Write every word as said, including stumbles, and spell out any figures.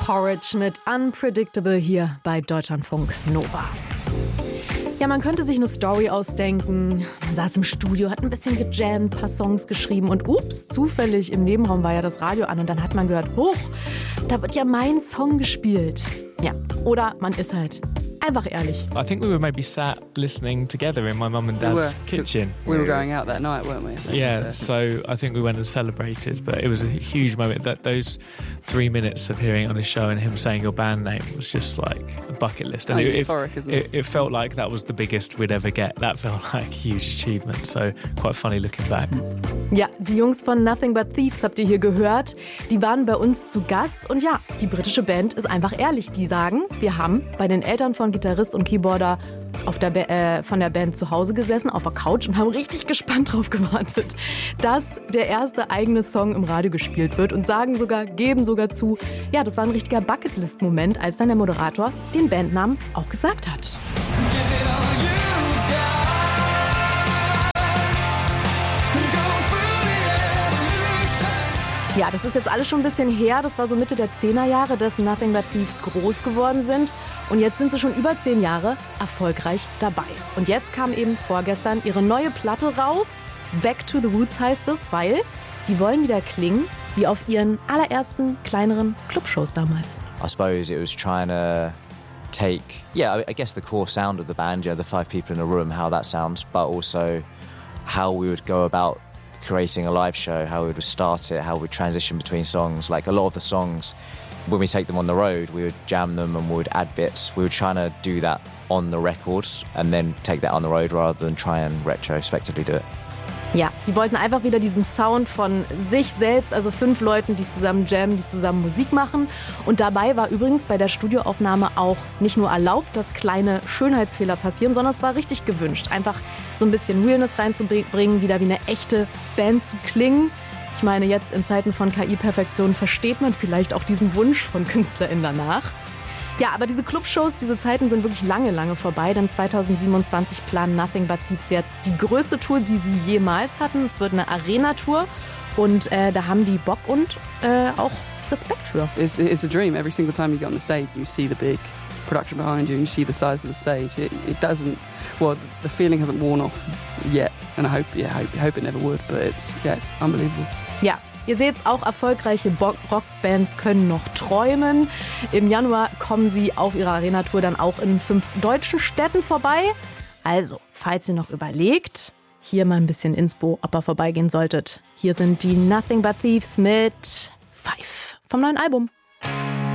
Porridge mit Unpredictable hier bei Deutschlandfunk Nova. Ja, man könnte sich eine Story ausdenken. Man saß im Studio, hat ein bisschen gejammt, ein paar Songs geschrieben und ups, zufällig im Nebenraum war ja das Radio an und dann hat man gehört, hoch, da wird ja mein Song gespielt. Ja, oder man ist halt einfach ehrlich. I think we were maybe sat listening together in my mum and dad's we were. kitchen. We were going out that night, weren't we? Yeah, so I think we went and celebrated, but it was a huge moment. That those three minutes of hearing on the show and him saying your band name was just like a bucket list. And oh, it, euphoric, it, isn't it? it? It felt like that was the biggest we'd ever get. That felt like a huge achievement. So quite funny looking back. Ja, die Jungs von Nothing But Thieves habt ihr hier gehört. Die waren bei uns zu Gast und ja, die britische Band ist einfach ehrlich. Die sagen, wir haben bei den Eltern von Gitarrist und Keyboarder auf der ba- äh, von der Band zu Hause gesessen, auf der Couch und haben richtig gespannt drauf gewartet, dass der erste eigene Song im Radio gespielt wird und sagen sogar, geben sogar zu, ja, das war ein richtiger Bucketlist-Moment, als dann der Moderator den Bandnamen auch gesagt hat. Ja, das ist jetzt alles schon ein bisschen her. Das war so Mitte der Zehnerjahre, dass Nothing But Thieves groß geworden sind. Und jetzt sind sie schon über zehn Jahre erfolgreich dabei. Und jetzt kam eben vorgestern ihre neue Platte raus. Back to the Roots heißt es, weil die wollen wieder klingen wie auf ihren allerersten kleineren Clubshows damals. I suppose it was trying to take, yeah, I guess the core sound of the band, you know, the five people in a room, how that sounds, but also how we would go about creating a live show, how we would start it, how we would transition between songs. Like a lot of the songs, when we take them on the road, we would jam them and we would add bits. We were trying to do that on the record and then take that on the road rather than try and retrospectively do it. Ja, die wollten einfach wieder diesen Sound von sich selbst, also fünf Leuten, die zusammen jammen, die zusammen Musik machen. Und dabei war übrigens bei der Studioaufnahme auch nicht nur erlaubt, dass kleine Schönheitsfehler passieren, sondern es war richtig gewünscht. Einfach so ein bisschen Realness reinzubringen, wieder wie eine echte Band zu klingen. Ich meine, jetzt in Zeiten von K I-Perfektion versteht man vielleicht auch diesen Wunsch von KünstlerInnen danach. Ja, aber diese Clubshows, diese Zeiten sind wirklich lange, lange vorbei, denn zweitausendsiebenundzwanzig planen Nothing But Thieves jetzt die größte Tour, die sie jemals hatten. Es wird eine Arena-Tour und äh, da haben die Bock und äh, auch Respekt für. It's, it's a dream. Every single time you get on the stage, you see the big production behind you and you see the size of the stage. It, it doesn't, well, the feeling hasn't worn off yet and I hope, yeah, I hope, I hope it never would, but it's, yeah, it's unbelievable. Ja. Ihr seht, auch erfolgreiche Rockbands können noch träumen. Im Januar kommen sie auf ihrer Arena-Tour dann auch in fünf deutschen Städten vorbei. Also, falls ihr noch überlegt, hier mal ein bisschen Inspo, ob ihr vorbeigehen solltet. Hier sind die Nothing But Thieves mit Five vom neuen Album.